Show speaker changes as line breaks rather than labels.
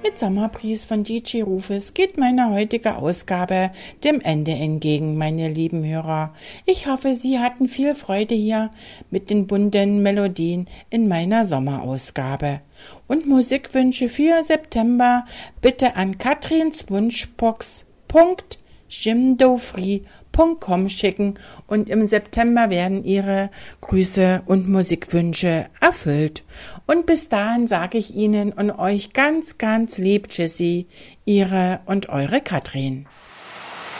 Mit Sommerbries von Gigi Rufus geht meine heutige Ausgabe dem Ende entgegen, meine lieben Hörer. Ich hoffe, Sie hatten viel Freude hier mit den bunten Melodien in meiner Sommerausgabe. Und Musikwünsche für September bitte an katrinswunschbox.jimdofree.com schicken und im September werden Ihre Grüße und Musikwünsche erfüllt. Und bis dahin sage ich Ihnen und euch ganz, ganz lieb Tschüssi, Ihre und eure Katrin.